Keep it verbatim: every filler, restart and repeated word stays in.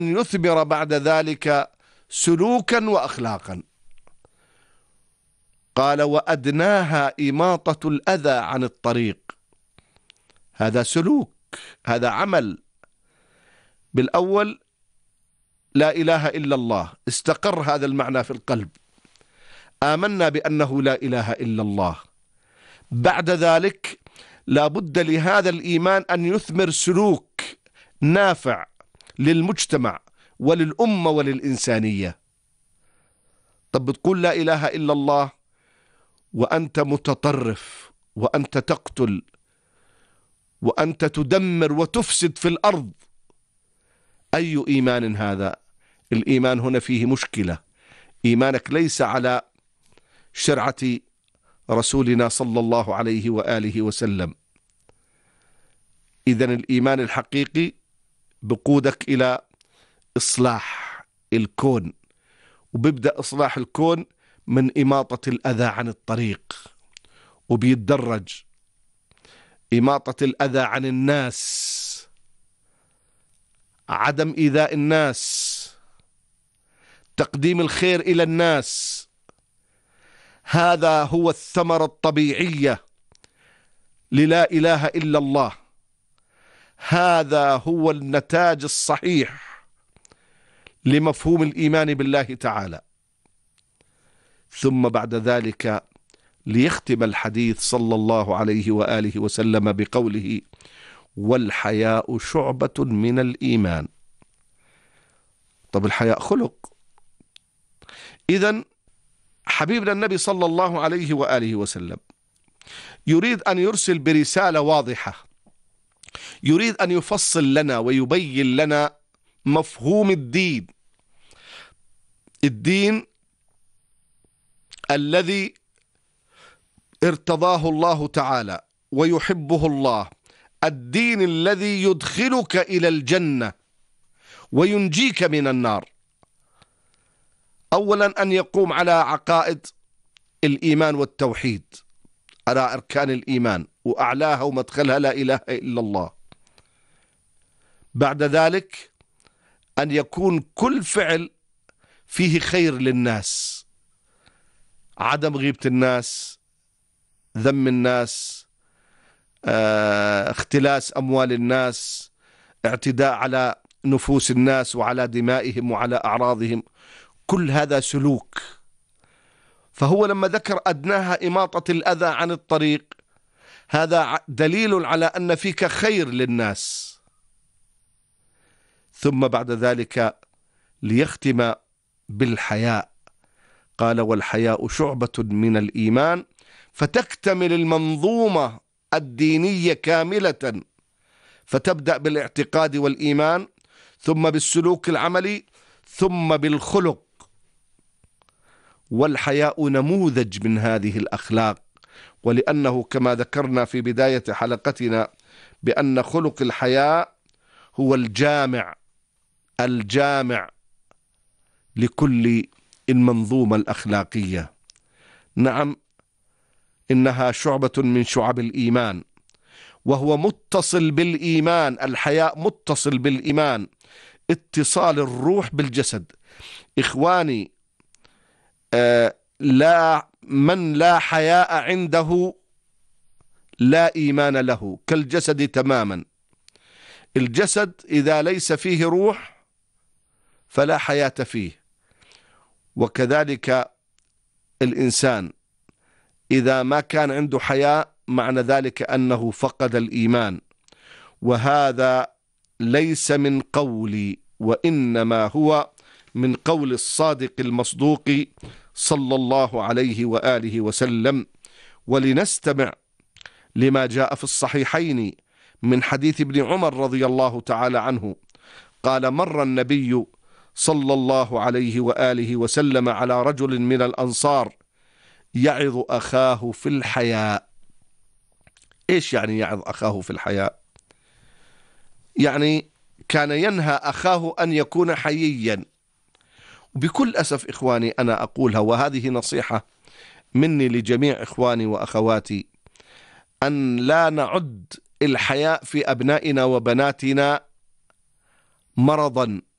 يثمر بعد ذلك سلوكا وأخلاقا. قال: وأدناها إماطة الأذى عن الطريق. هذا سلوك، هذا عمل. بالأول لا إله إلا الله، استقر هذا المعنى في القلب، آمنا بأنه لا إله إلا الله. بعد ذلك لا بد لهذا الإيمان أن يثمر سلوك نافع للمجتمع وللأمة وللإنسانية. طب بتقول لا إله إلا الله وأنت متطرف، وأنت تقتل، وأنت تدمر وتفسد في الأرض، أي إيمان هذا؟ الإيمان هنا فيه مشكلة. إيمانك ليس على شرعة رسولنا صلى الله عليه وآله وسلم. إذن الإيمان الحقيقي بقودك إلى إصلاح الكون، وبيبدأ إصلاح الكون من إماطة الأذى عن الطريق، وبيتدرج إماطة الأذى عن الناس، عدم إيذاء الناس، تقديم الخير إلى الناس. هذا هو الثمرة الطبيعية للا إله إلا الله، هذا هو النتاج الصحيح لمفهوم الإيمان بالله تعالى. ثم بعد ذلك ليختم الحديث صلى الله عليه وآله وسلم بقوله: والحياء شعبة من الإيمان. طب الحياء خلق. إذن حبيبنا النبي صلى الله عليه وآله وسلم يريد أن يرسل برسالة واضحة، يريد أن يفصل لنا ويبين لنا مفهوم الدين، الدين الذي ارتضاه الله تعالى ويحبه الله، الدين الذي يدخلك إلى الجنة وينجيك من النار. أولا أن يقوم على عقائد الإيمان والتوحيد، على أركان الإيمان وأعلاها ومدخلها لا إله إلا الله. بعد ذلك أن يكون كل فعل فيه خير للناس، عدم غيبة الناس، ذم الناس، اه اختلاس أموال الناس، اعتداء على نفوس الناس وعلى دمائهم وعلى أعراضهم، كل هذا سلوك. فهو لما ذكر أدناها إماطة الأذى عن الطريق، هذا دليل على أن فيك خير للناس. ثم بعد ذلك ليختم بالحياء، قال: والحياء شعبة من الإيمان، فتكتمل المنظومة الدينية كاملة، فتبدأ بالاعتقاد والإيمان، ثم بالسلوك العملي، ثم بالخلق. والحياء نموذج من هذه الأخلاق، ولأنه كما ذكرنا في بداية حلقتنا بأن خلق الحياء هو الجامع الجامع لكل المنظومة الأخلاقية. نعم، إنها شعبة من شعب الإيمان، وهو متصل بالإيمان. الحياء متصل بالإيمان، اتصال الروح بالجسد. إخواني، آه لا من لا حياء عنده لا إيمان له، كالجسد تماما. الجسد إذا ليس فيه روح فلا حياة فيه، وكذلك الإنسان إذا ما كان عنده حياء معنى ذلك أنه فقد الإيمان. وهذا ليس من قولي، وإنما هو من قول الصادق المصدوق صلى الله عليه وآله وسلم. ولنستمع لما جاء في الصحيحين من حديث ابن عمر رضي الله تعالى عنه قال: مر النبي صلى الله عليه وآله وسلم على رجل من الأنصار يعظ أخاه في الحياء. إيش يعني يعظ أخاه في الحياء؟ يعني كان ينهى أخاه أن يكون حييا. وبكل أسف إخواني أنا أقولها، وهذه نصيحة مني لجميع إخواني وأخواتي، أن لا نعد الحياء في أبنائنا وبناتنا مرضا